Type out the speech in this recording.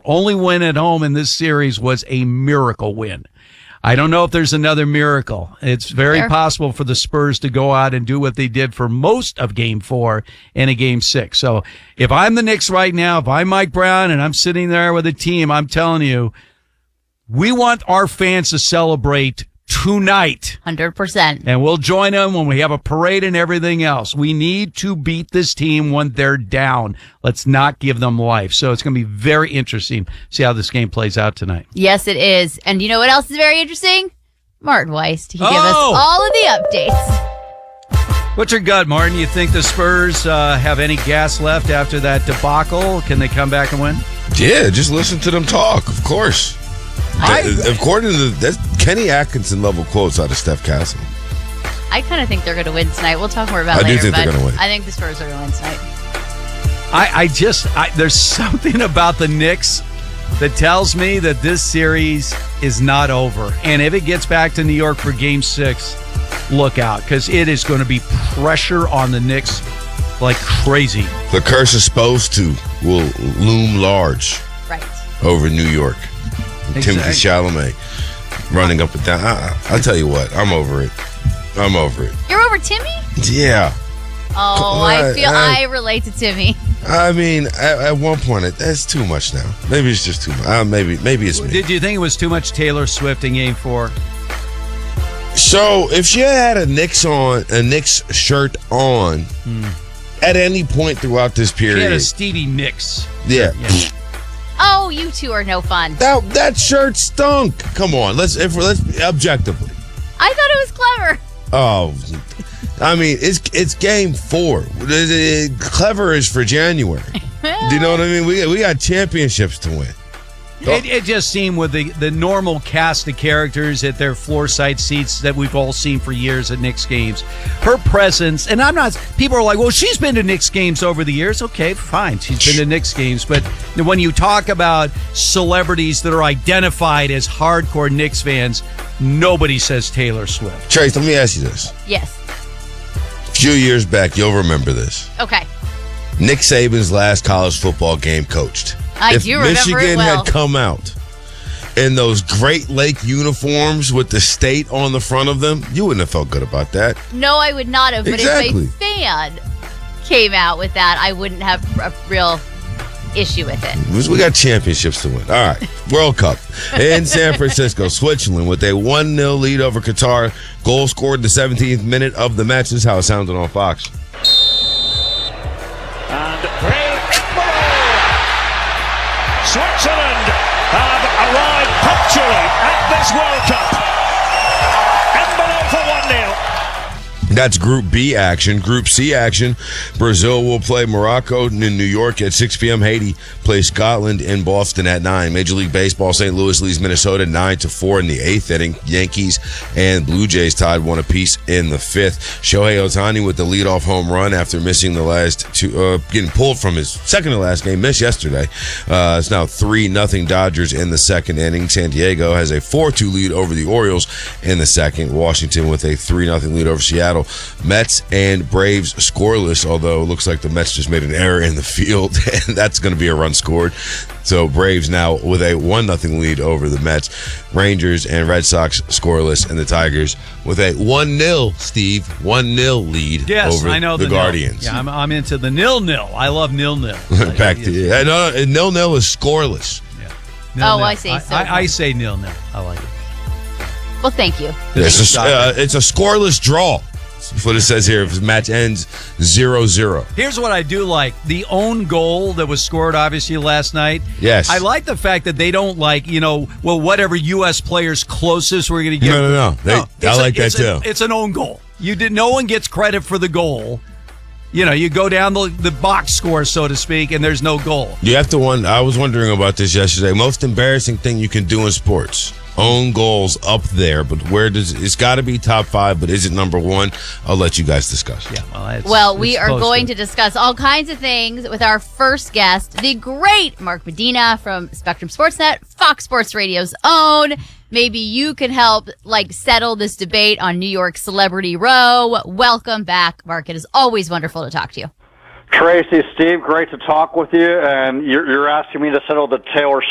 only win at home in this series was a miracle win. I don't know if there's another miracle. It's very possible for the Spurs to go out and do what they did for most of Game 4 and a Game 6. So if I'm the Knicks right now, if I'm Mike Brown and I'm sitting there with a team, I'm telling you, we want our fans to celebrate tonight. 100%. And we'll join them when we have a parade and everything else. We need to beat this team when they're down. Let's not give them life. So it's going to be very interesting to see how this game plays out tonight. Yes, it is. And you know what else is very interesting? Martin Weist. He give us all of the updates. What's your gut, Martin? You think the Spurs have any gas left after that debacle? Can they come back and win? Yeah, just listen to them talk, of course. According to that's Kenny Atkinson level quotes out of Steph Castle. I kind of think they're going to win tonight. We'll talk more about it later. I do think they're going to win. I think the Spurs are going to win tonight. There's something about the Knicks that tells me that this series is not over. And if it gets back to New York for Game 6, look out, because it is going to be pressure on the Knicks like crazy. The curse is supposed to will loom large over New York. Exactly. Timothy Chalamet running up and down. I'll tell you what, I'm over it. You're over Timmy? Yeah. Oh, I relate to Timmy. I mean, at one point, that's too much now. Maybe it's just too much. Maybe it's me. Did you think it was too much Taylor Swift in Game 4? So, if she had a Knicks shirt on at any point throughout this period, she had a Stevie Nicks. Yeah. Oh, you two are no fun. That shirt stunk. Come on, let's objectively. I thought it was clever. Oh, I mean, it's Game 4. Clever is for January. Do you know what I mean? We got championships to win. It just seemed with the normal cast of characters at their floor side seats that we've all seen for years at Knicks games. Her presence, and people are like, well, she's been to Knicks games over the years. Okay, fine. She's been to Knicks games. But when you talk about celebrities that are identified as hardcore Knicks fans, nobody says Taylor Swift. Trace, let me ask you this. Yes. A few years back, you'll remember this. Okay. Nick Saban's last college football game coached. I do remember Michigan it well. had come out in those Great Lake uniforms with the state on the front of them, you wouldn't have felt good about that. No, I would not have. Exactly. But if a fan came out with that, I wouldn't have a real issue with it. We got championships to win. All right. World Cup in San Francisco, Switzerland with a 1-0 lead over Qatar. Goal scored in the 17th minute of the match. This is how it sounded on Fox. And Switzerland have arrived punctually at this World Cup. Embolo for 1-0. That's Group B action. Group C action, Brazil will play Morocco in New York at 6 p.m. Haiti plays Scotland in Boston at 9. Major League Baseball, St. Louis leads Minnesota 9-4 in the 8th inning. Yankees and Blue Jays tied 1 apiece in the 5th. Shohei Ohtani with the leadoff home run after missing the last two, getting pulled from his second to last game, missed yesterday. It's now 3-0 Dodgers in the 2nd inning. San Diego has a 4-2 lead over the Orioles in the 2nd. Washington with a 3-0 lead over Seattle. Mets and Braves scoreless, although it looks like the Mets just made an error in the field, and that's going to be a run scored. So Braves now with a 1-0 lead over the Mets. Rangers and Red Sox scoreless, and the Tigers with a 1-0, Steve, 1-0 lead over the Guardians. Yeah, I'm into the 0-0. I love 0-0. Back to you. 0-0 is scoreless. Yeah. I see. So I say 0-0. I like it. Well, thank you. It's a scoreless draw. That's what it says here. If the match ends 0-0. Here's what I do like. The own goal that was scored, obviously, last night. Yes. I like the fact that they don't whatever U.S. player's closest we're going to get. No. I like that, too. It's an own goal. No one gets credit for the goal. You go down the box score, so to speak, and there's no goal. You have to wonder. I was wondering about this yesterday. Most embarrassing thing you can do in sports. Own goals up there, but it's got to be top 5, but is it number 1? I'll let you guys discuss. Yeah, we are going to discuss all kinds of things with our first guest, the great Mark Medina from Spectrum Sportsnet, Fox Sports Radio's own. Maybe you can help settle this debate on New York Celebrity Row. Welcome back, Mark. It is always wonderful to talk to you. Tracy, Steve, great to talk with you. And you're asking me to settle the Taylor